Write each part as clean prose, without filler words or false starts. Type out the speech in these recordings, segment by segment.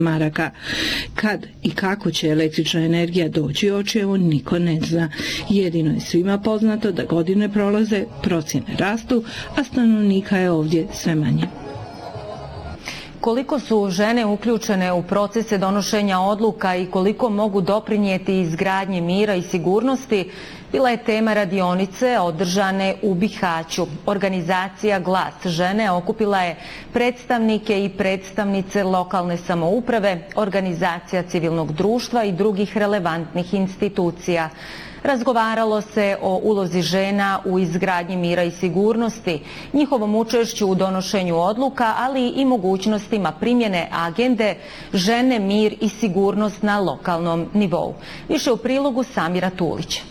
maraka. Kad i kako će električna energija doći u Očevo, niko ne zna. Jedino je svima poznato da godine prolaze, procjene rastu, a stanovnika je ovdje sve manje. Koliko su žene uključene u procese donošenja odluka i koliko mogu doprinijeti izgradnji mira i sigurnosti, bila je tema radionice održane u Bihaću. Organizacija Glas žene okupila je predstavnike i predstavnice lokalne samouprave, organizacija civilnog društva i drugih relevantnih institucija. Razgovaralo se o ulozi žena u izgradnji mira i sigurnosti, njihovom učešću u donošenju odluka, ali i mogućnostima primjene agende žene, mir i sigurnost na lokalnom nivou. Više u prilogu Samira Tulića.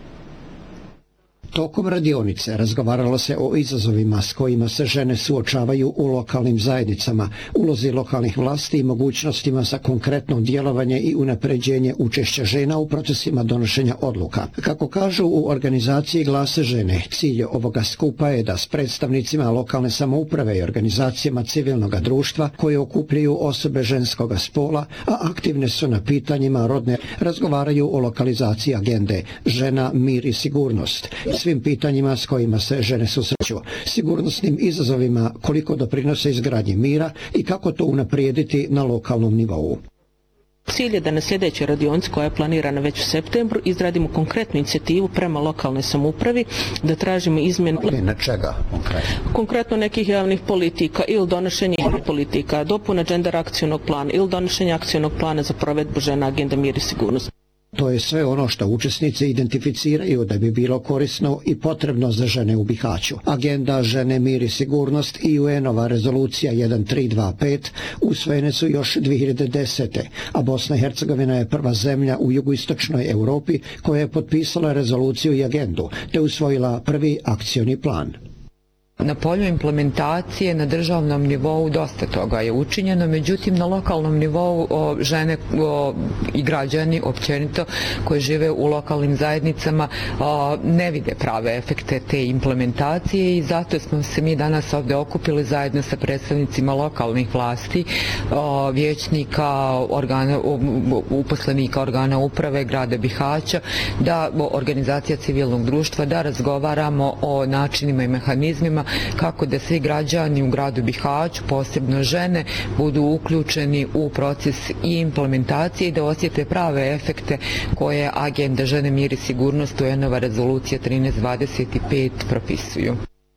Tokom radionice razgovaralo se o izazovima s kojima se žene suočavaju u lokalnim zajednicama, ulozi lokalnih vlasti i mogućnostima za konkretno djelovanje i unapređenje učešća žena u procesima donošenja odluka. Kako kažu u organizaciji Glas žene, cilj ovoga skupa je da s predstavnicima lokalne samouprave i organizacijama civilnog društva koje okupljaju osobe ženskog spola, a aktivne su na pitanjima rodne, razgovaraju o lokalizaciji agende žena, mir i sigurnost, svim pitanjima s kojima se žene susreću, sigurnosnim izazovima, koliko doprinose izgradnji mira i kako to unaprijediti na lokalnom nivou. Cilj je da na sljedećoj radionici koja je planirana već u septembru izradimo konkretnu inicijativu prema lokalnoj samoupravi, da tražimo izmjenu. Na čega konkretno? Konkretno nekih javnih politika ili donošenje politika, dopuna gender akcionog plana ili donošenje akcionog plana za provedbu žena agenda mir i sigurnost. To je sve ono što učesnici identificiraju da bi bilo korisno i potrebno za žene u Bihaću. Agenda žene, mir i sigurnost i UN-ova rezolucija 1325 usvojene su još 2010. A Bosna i Hercegovina je prva zemlja u jugoistočnoj Europi koja je potpisala rezoluciju i agendu te usvojila prvi akcioni plan. Na polju implementacije na državnom nivou dosta toga je učinjeno, međutim na lokalnom nivou žene i građani općenito koji žive u lokalnim zajednicama ne vide prave efekte te implementacije i zato smo se mi danas ovdje okupili zajedno sa predstavnicima lokalnih vlasti, vijećnika, uposlenika organa uprave grada Bihaća, da organizacija civilnog društva, da razgovaramo o načinima i mehanizmima kako da svi građani u gradu Bihaću, posebno žene, budu uključeni u proces i implementacije i da osjete prave efekte koje agenda žene, mir i sigurnost UN-ova rezolucija 1325 propisuju.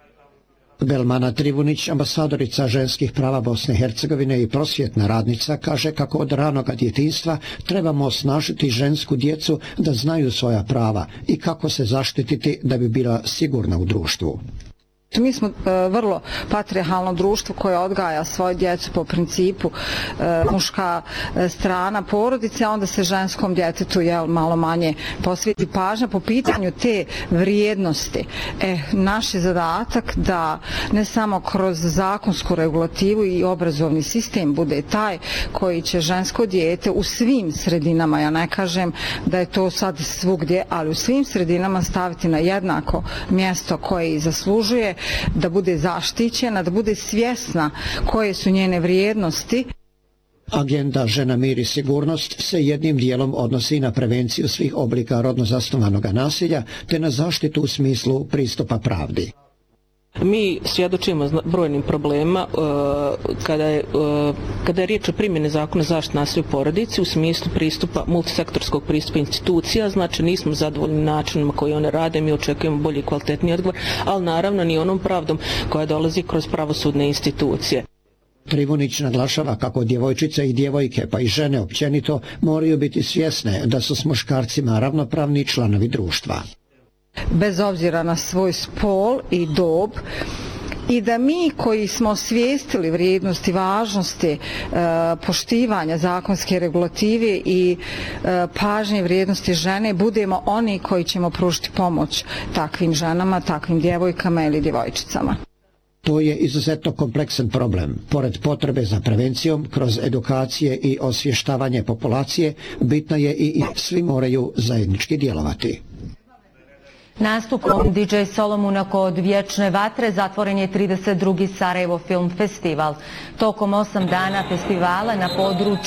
Belmana Trivunić, ambasadorica ženskih prava Bosne i Hercegovine i prosvjetna radnica, kaže kako od ranoga djetinjstva trebamo osnažiti žensku djecu da znaju svoja prava i kako se zaštititi da bi bila sigurna u društvu. Mi smo vrlo patrijarhalno društvo koje odgaja svoju djecu po principu muška strana porodice, a onda se ženskom djetetu malo manje posveti pažnja po pitanju te vrijednosti. Naš je zadatak da ne samo kroz zakonsku regulativu i obrazovni sistem bude taj koji će žensko dijete u svim sredinama, ja ne kažem da je to sad svugdje, ali u svim sredinama staviti na jednako mjesto koje i zaslužuje, da bude zaštićena, da bude svjesna koje su njene vrijednosti. Agenda žena, mir i sigurnost se jednim dijelom odnosi na prevenciju svih oblika rodno zasnovanog nasilja te na zaštitu u smislu pristupa pravdi. Mi svjedočimo brojnim problema kada je riječ o primjeni zakona zaštite nasilja u porodici u smislu pristupa, multisektorskog pristupa institucija, znači nismo zadovoljni načinima koji one rade, mi očekujemo bolji i kvalitetniji odgovor, ali naravno ni onom pravdom koja dolazi kroz pravosudne institucije. Trivunić naglašava kako djevojčice i djevojke, pa i žene općenito, moraju biti svjesne da su s muškarcima ravnopravni članovi društva. Bez obzira na svoj spol i dob, i da mi koji smo osvijestili vrijednosti, važnosti poštivanja zakonske regulative i pažnje vrijednosti žene, budemo oni koji ćemo pružiti pomoć takvim ženama, takvim djevojkama ili djevojčicama. To je izuzetno kompleksan problem. Pored potrebe za prevencijom, kroz edukacije i osvještavanje populacije, bitno je i svi moraju zajednički djelovati. Nastupom DJ Solomuna kod Vječne vatre zatvoren je 32. Sarajevo Film Festival. Tokom 8 dana festivala na području